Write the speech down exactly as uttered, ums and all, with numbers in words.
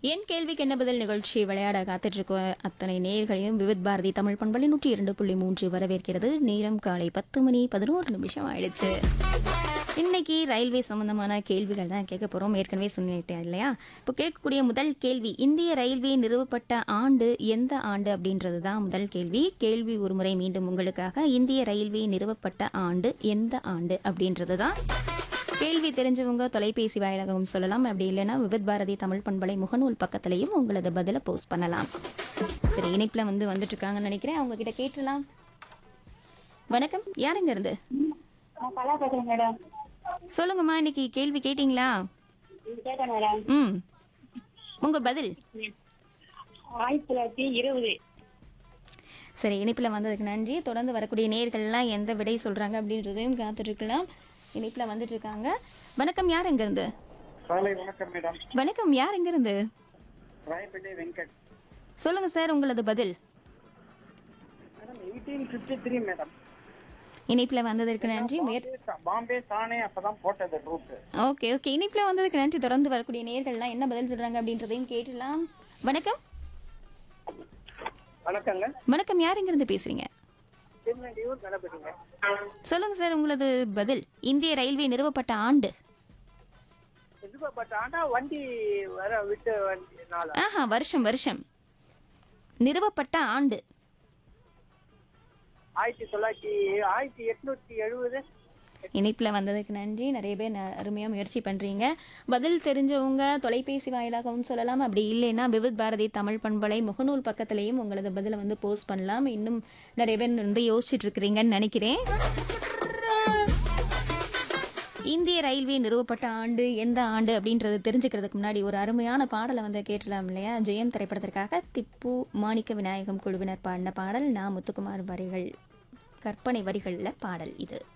என் கேள்விக்கு என்ன பதில் நிகழ்ச்சி விளையாட காத்துட்டு இருக்க அத்தனை நேயர்களையும் விவித் பாரதி தமிழ் பண்பலை நூற்றி இரண்டு புள்ளி மூன்று வரவேற்கிறது. நேரம் காலை பத்து மணி பதினோரு நிமிஷம் ஆயிடுச்சு. இன்னைக்கு ரயில்வே சம்பந்தமான கேள்விகள் தான் கேட்க போறோம். ஏற்கனவே சொல்லிட்டேன் இல்லையா? இப்போ கேட்கக்கூடிய முதல் கேள்வி, இந்திய ரயில்வே நிறுவப்பட்ட ஆண்டு எந்த ஆண்டு அப்படின்றது தான் முதல் கேள்வி. கேள்வி ஒரு முறை மீண்டும் உங்களுக்காக, இந்திய ரயில்வே நிறுவப்பட்ட ஆண்டு எந்த ஆண்டு அப்படின்றது தான் கேள்வி. தெரிஞ்சவங்க தொலைபேசி வாயிலாகவும் சொல்லலாம், அப்படி இல்லைன்னா விவித் பாரதி தமிழ் பண்பலை முகநூல் பக்கத்திலையும் உங்களது பதிலை போஸ்ட் பண்ணலாம். சரி, இணைப்புல வந்து வந்துட்டு இருக்காங்கன்னு நினைக்கிறேன், அவங்க கிட்ட கேட்டுடலாம். வணக்கம், யாருங்க இருந்து? மேடம் சொல்லுங்கம்மா, இன்னைக்கு கேள்வி கேட்டீங்களா? கேட்டேன் மேடம். ம், உங்க பதில்? ஆயிரத்தி தொள்ளாயிரத்தி இருபது. சரி, இணைப்புல வந்ததுக்கு நன்றி. தொடர்ந்து வரக்கூடிய நேயர்கள்லாம் எந்த விடை சொல்றாங்க அப்படின்றதையும் காத்துட்டு இருக்கலாம். இணைப்புல வந்துட்டு இருக்காங்க. வணக்கம், யார் எங்க இருந்து? காலை வணக்கம் மேடம். வணக்கம், யார் எங்க இருந்து? ராயப்பேட்டை வெங்கட். சொல்லுங்க சார், உங்களது பதில். Madam eighteen fifty three madam. இணைப்புல வந்ததற்கு நன்றி. முயற் பாம்பே தானே அப்பதான் போட்டது ரூட். ஓகே ஓகே இணைப்புல வந்ததுக்கு நன்றி. தொடர்ந்து வரக்கூடிய நேயர்கள்லாம் என்ன பதில் சொல்றாங்க அப்படின்றதையும் கேட்டுலாம். வணக்கம். வணக்கங்க. வணக்கம், யார் எங்க இருந்து பேசுறீங்க? திருநெல்வேலூர் கணபதிங்க. சொல்லுங்க சார், உங்களது பதில். இந்திய ரயில்வே நிறுவப்பட்ட ஆண்டு. பட் ஆனா வண்டி வர விட்டு வண்டி நாளா? ஆஹா, வருஷம் வருஷம். நிறுவப்பட்ட ஆண்டு ஆயிரத்தி தொள்ளாயிரத்தி ஆயிரத்தி எட்நூத்தி எழுபது. இணைப்புல வந்ததுக்கு நன்றி. நிறைய பேர் ந- அருமையா முயற்சி பண்றீங்க. பதில் தெரிஞ்சவங்க தொலைபேசி வாயிலாகவும் சொல்லலாம், அப்படி இல்லைன்னா விவித் பாரதி தமிழ் பண்பலை முகநூல் பக்கத்திலையும் உங்களது பதிலை வந்து போஸ்ட் பண்ணலாம். இன்னும் நிறைய பேர் வந்து யோசிச்சுட்டு இருக்கிறீங்கன்னு நினைக்கிறேன். இந்திய ரயில்வே நிறுவப்பட்ட ஆண்டு எந்த ஆண்டு அப்படின்றது தெரிஞ்சுக்கிறதுக்கு முன்னாடி ஒரு அருமையான பாடலை வந்து கேட்டலாம் இல்லையா? ஜெயம் திரைப்படத்திற்காக திப்பு மாணிக்க விநாயகம் குழுவினர் பாடின பாடல். நான் முத்துக்குமார் வரிகள், கற்பனை வரிகள்ல பாடல் இது.